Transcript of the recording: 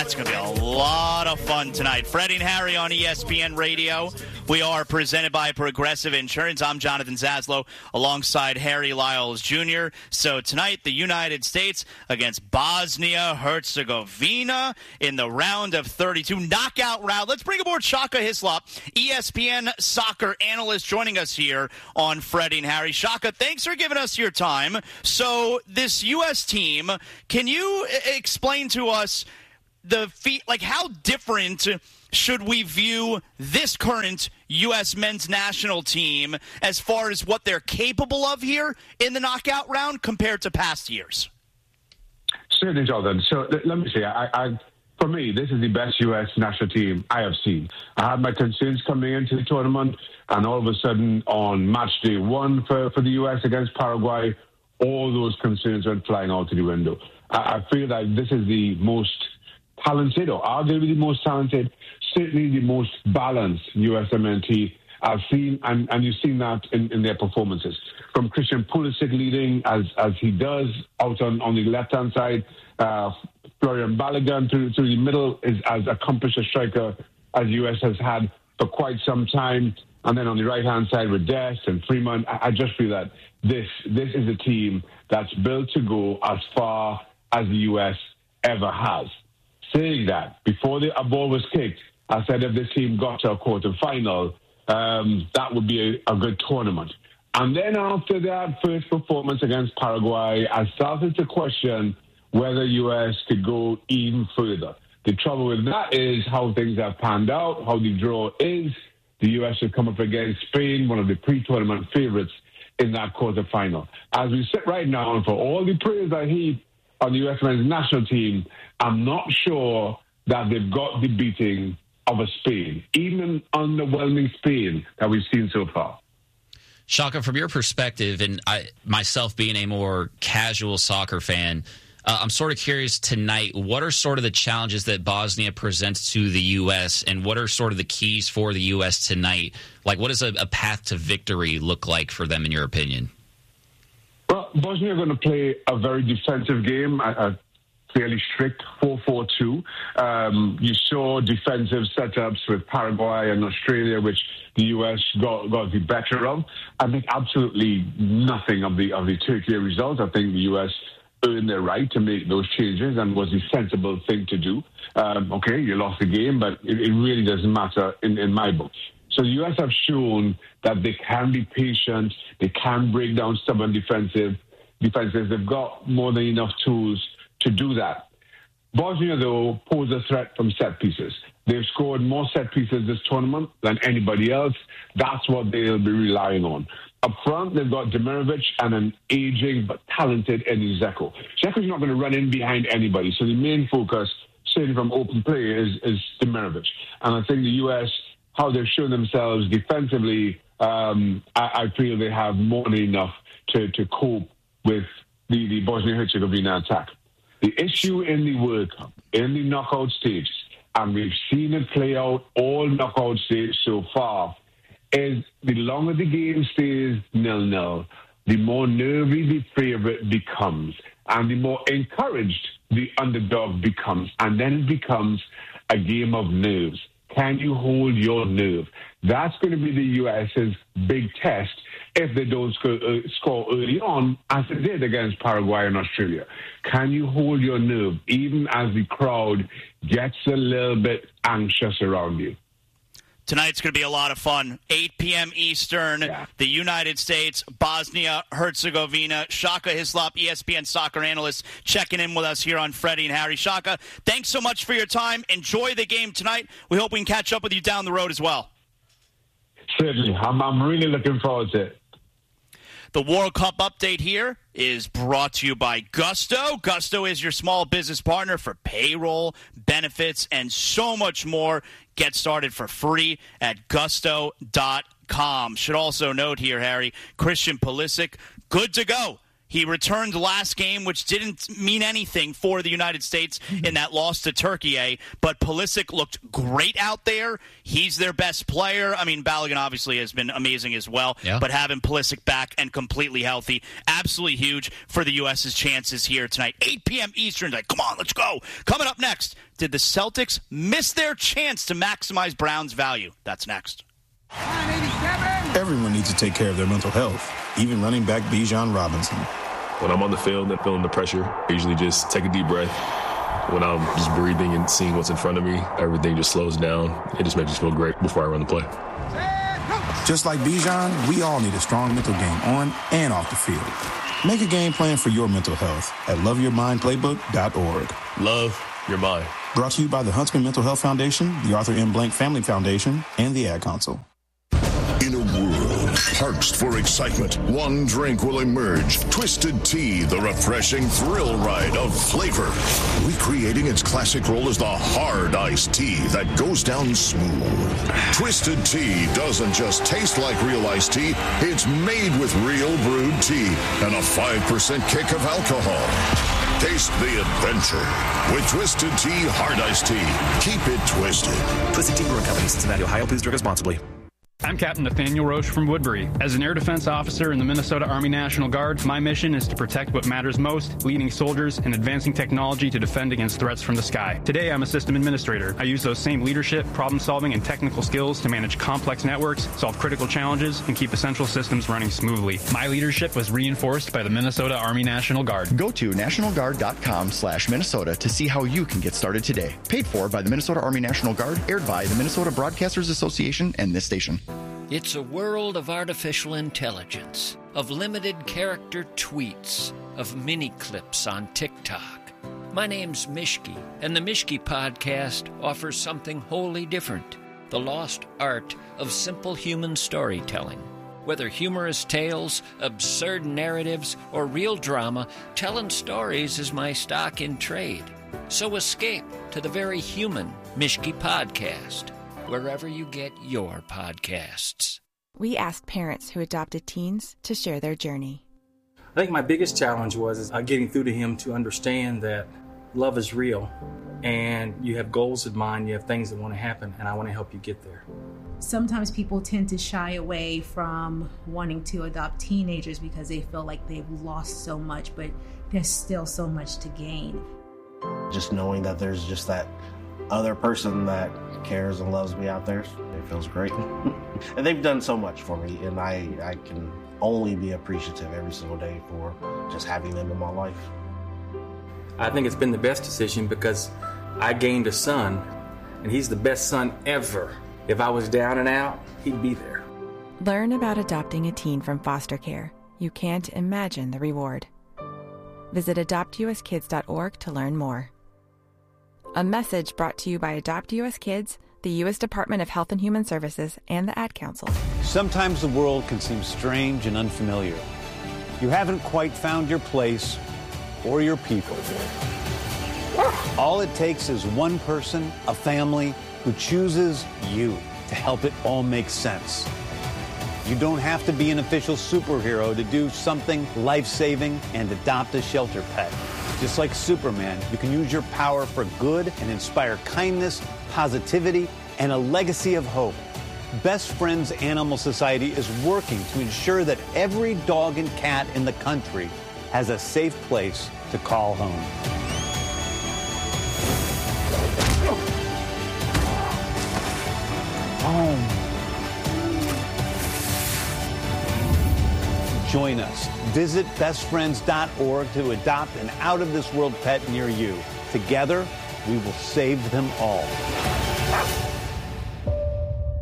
That's going to be a lot of fun tonight. Freddie and Harry on ESPN Radio. We are presented by Progressive Insurance. I'm Jonathan Zaslow alongside Harry Lyles Jr. So tonight, the United States against Bosnia-Herzegovina in the round of 32 knockout round. Let's bring aboard Shaka Hislop, ESPN soccer analyst, joining us here on Freddie and Harry. Shaka, thanks for giving us your time. So this U.S. team, can you explain to us how different should we view this current U.S. men's national team as far as what they're capable of here in the knockout round compared to past years? Certainly, Jordan. So let me say, for me, this is the best U.S. national team I have seen. I had my concerns coming into the tournament, and all of a sudden on match day one for the U.S. against Paraguay, all those concerns went flying out the window. I feel like this is the most talented, or arguably the most talented, certainly the most balanced USMNT I've seen, and you've seen that in their performances. From Christian Pulisic leading as he does out on the left-hand side, Florian Balogun through the middle is as accomplished a striker as the US has had for quite some time. And then on the right-hand side with Dest and Freeman, I just feel that this is a team that's built to go as far as the US ever has. Saying that, before a ball was kicked, I said if this team got to a quarterfinal, that would be a good tournament. And then after that first performance against Paraguay, I started to question whether U.S. could go even further. The trouble with that is how things have panned out, how the draw is. The U.S. should come up against Spain, one of the pre-tournament favorites in that quarterfinal. As we sit right now, and for all the praise I heap on the U.S. men's national team, I'm not sure that they've got the beating of a Spain, even an underwhelming Spain that we've seen so far. Shaka, from your perspective, and myself being a more casual soccer fan, I'm sort of curious tonight, what are sort of the challenges that Bosnia presents to the U.S., and what are sort of the keys for the U.S. tonight? Like, what does a path to victory look like for them, in your opinion? Well, Bosnia are going to play a very defensive game, a fairly strict 4-4-2. You saw defensive setups with Paraguay and Australia, which the U.S. got the better of. I think absolutely nothing of the Turkey result. I think the U.S. earned their right to make those changes and was the sensible thing to do. Okay, you lost the game, but it really doesn't matter in my book. So the U.S. have shown that they can be patient, they can break down stubborn defenses. They've got more than enough tools to do that. Bosnia, though, pose a threat from set pieces. They've scored more set pieces this tournament than anybody else. That's what they'll be relying on. Up front, they've got Demirovic and an aging but talented Edin Dzeko. Dzeko's not going to run in behind anybody, so the main focus, certainly from open play, is Demirovic. And I think the U.S., how they've shown themselves defensively, I feel they have more than enough to cope with the Bosnia-Herzegovina attack. The issue in the World Cup, in the knockout stage, and we've seen it play out all knockout stages so far, is the longer the game stays 0-0, the more nervy the favorite becomes, and the more encouraged the underdog becomes. And then it becomes a game of nerves. Can you hold your nerve? That's going to be the U.S.'s big test if they don't score early on, as they did against Paraguay and Australia. Can you hold your nerve, even as the crowd gets a little bit anxious around you? Tonight's going to be a lot of fun. 8 p.m. Eastern, The United States, Bosnia-Herzegovina. Shaka Hislop, ESPN soccer analyst, checking in with us here on Freddie and Harry. Shaka, thanks so much for your time. Enjoy the game tonight. We hope we can catch up with you down the road as well. Certainly. I'm really looking forward to it. The World Cup update here is brought to you by Gusto. Gusto is your small business partner for payroll, benefits, and so much more. Get started for free at gusto.com. Should also note here, Harry, Christian Pulisic, good to go. He returned last game, which didn't mean anything for the United States in that loss to Turkey, but Pulisic looked great out there. He's their best player. I mean, Balogun obviously has been amazing as well, but having Pulisic back and completely healthy, absolutely huge for the U.S.'s chances here tonight. 8 p.m. Eastern, like, come on, let's go. Coming up next, did the Celtics miss their chance to maximize Brown's value? That's next. Everyone needs to take care of their mental health, even running back Bijan Robinson. When I'm on the field and feeling the pressure, I usually just take a deep breath. When I'm just breathing and seeing what's in front of me, everything just slows down. It just makes me feel great before I run the play. Just like Bijan, we all need a strong mental game on and off the field. Make a game plan for your mental health at loveyourmindplaybook.org. Love your mind. Brought to you by the Huntsman Mental Health Foundation, the Arthur M. Blank Family Foundation, and the Ad Council. In a world parched for excitement, one drink will emerge. Twisted Tea, the refreshing thrill ride of flavor. Recreating its classic role as the hard iced tea that goes down smooth. Twisted Tea doesn't just taste like real iced tea, it's made with real brewed tea and a 5% kick of alcohol. Taste the adventure with Twisted Tea Hard Iced Tea. Keep it twisted. Twisted Tea Brewing Company, Cincinnati, Ohio. Please drink responsibly. I'm Captain Nathaniel Roche from Woodbury. As an air defense officer in the Minnesota Army National Guard, my mission is to protect what matters most, leading soldiers and advancing technology to defend against threats from the sky. Today, I'm a system administrator. I use those same leadership, problem-solving, and technical skills to manage complex networks, solve critical challenges, and keep essential systems running smoothly. My leadership was reinforced by the Minnesota Army National Guard. Go to nationalguard.com/Minnesota to see how you can get started today. Paid for by the Minnesota Army National Guard, aired by the Minnesota Broadcasters Association and this station. It's a world of artificial intelligence, of limited character tweets, of mini clips on TikTok. My name's Mishki, and the Mishki Podcast offers something wholly different, the lost art of simple human storytelling. Whether humorous tales, absurd narratives, or real drama, telling stories is my stock in trade. So escape to the very human Mishki Podcast, wherever you get your podcasts. We asked parents who adopted teens to share their journey. I think my biggest challenge was getting through to him to understand that love is real and you have goals in mind, you have things that want to happen, and I want to help you get there. Sometimes people tend to shy away from wanting to adopt teenagers because they feel like they've lost so much, but there's still so much to gain. Just knowing that there's just that other person that cares and loves me out there, it feels great. And they've done so much for me, and I can only be appreciative every single day for just having them in my life. I think it's been the best decision because I gained a son, and he's the best son ever. If I was down and out, he'd be there. Learn about adopting a teen from foster care. You can't imagine the reward. Visit adoptuskids.org to learn more. A message brought to you by Adopt U.S. Kids, the U.S. Department of Health and Human Services, and the Ad Council. Sometimes the world can seem strange and unfamiliar. You haven't quite found your place or your people. All it takes is one person, a family, who chooses you to help it all make sense. You don't have to be an official superhero to do something life-saving and adopt a shelter pet. Just like Superman, you can use your power for good and inspire kindness, positivity, and a legacy of hope. Best Friends Animal Society is working to ensure that every dog and cat in the country has a safe place to call home. Join us. Visit bestfriends.org to adopt an out-of-this-world pet near you. Together, we will save them all.